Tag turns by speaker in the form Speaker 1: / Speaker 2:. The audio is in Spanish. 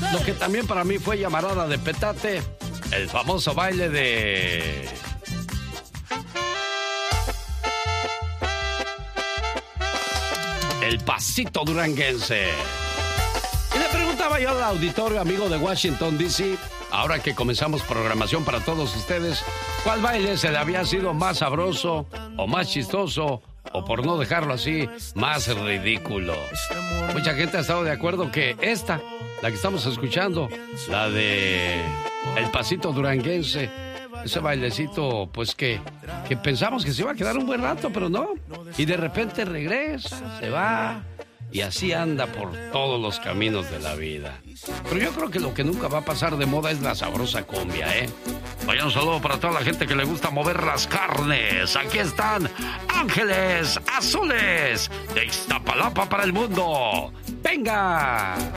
Speaker 1: Lo que también para mí fue llamarada de petate, el famoso baile de... el pasito duranguense. Y le preguntaba yo al auditorio amigo de Washington, D.C., ahora que comenzamos programación para todos ustedes, ¿cuál baile se le había sido más sabroso o más chistoso o, por no dejarlo así, más ridículo? Mucha gente ha estado de acuerdo que esta, la que estamos escuchando, la de el pasito duranguense, ese bailecito, pues que pensamos que se iba a quedar un buen rato, pero no. Y de repente regresa, se va, y así anda por todos los caminos de la vida. Pero yo creo que lo que nunca va a pasar de moda es la sabrosa cumbia, ¿eh? Vaya, un saludo para toda la gente que le gusta mover las carnes. Aquí están Ángeles Azules de Iztapalapa para el mundo. ¡Venga!